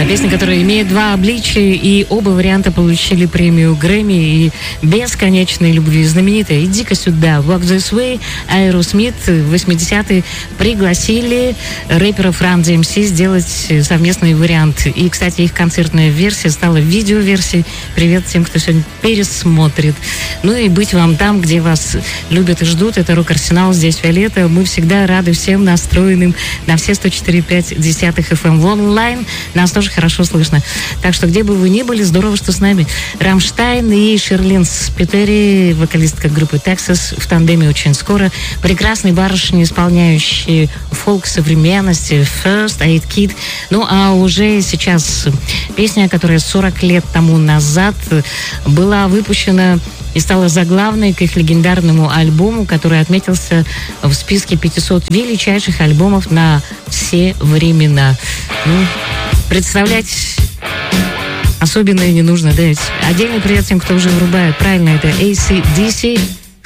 Песня, которая имеет два обличия, и оба варианта получили премию Грэмми, и бесконечной любви. Знаменитая «Иди-ка сюда», «Walk This Way», Aerosmith в 80-е пригласили рэперов Run DMC сделать совместный вариант. И, кстати, их концертная версия стала видеоверсией. Привет тем, кто сегодня пересмотрит. Ну и быть вам там, где вас любят и ждут. Это Рок-Арсенал, здесь Виолетта. Мы всегда рады всем настроенным на все 104,5 FM в онлайн. Нас тоже хорошо слышно. Так что, где бы вы ни были, здорово, что с нами. Рамштайн и Шерлин Спитери, вокалистка группы Texas, в тандеме очень скоро. Прекрасные барышни, исполняющие фолк современности, First Aid Kit. Ну, а уже сейчас песня, которая 40 лет тому назад была выпущена и стала заглавной к их легендарному альбому, который отметился в списке 500 величайших альбомов на все времена. Ну, представлять особенно и не нужно, да? Отдельный привет тем, кто уже врубает. Правильно, это AC/DC.